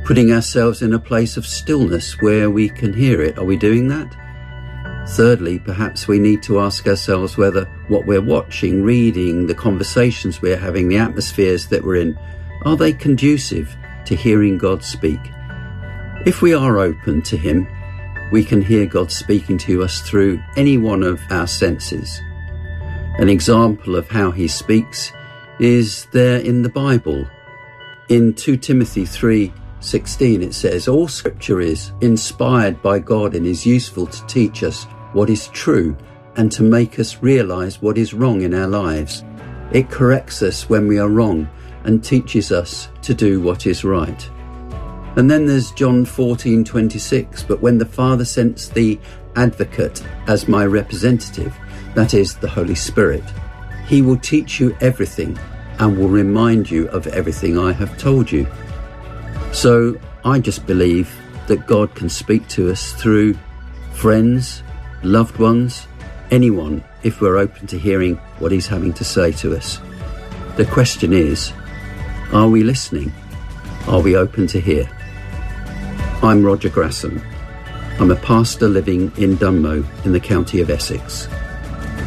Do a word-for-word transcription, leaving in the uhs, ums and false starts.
putting ourselves in a place of stillness where we can hear it. Are we doing that? Thirdly, perhaps we need to ask ourselves whether what we're watching, reading, the conversations we're having, the atmospheres that we're in, are they conducive to hearing God speak? If we are open to Him, we can hear God speaking to us through any one of our senses. An example of how He speaks is there in the Bible. In Second Timothy three sixteen it says, "All scripture is inspired by God and is useful to teach us what is true and to make us realize what is wrong in our lives. It corrects us when we are wrong and teaches us to do what is right." And then there's John fourteen twenty-six, "But when the Father sends the Advocate as my representative, that is the Holy Spirit, He will teach you everything and will remind you of everything I have told you." So I just believe that God can speak to us through friends, loved ones, anyone, if we're open to hearing what He's having to say to us. The question is, are we listening? Are we open to hear? I'm Roger Grasson. I'm a pastor living in Dunmow in the county of Essex.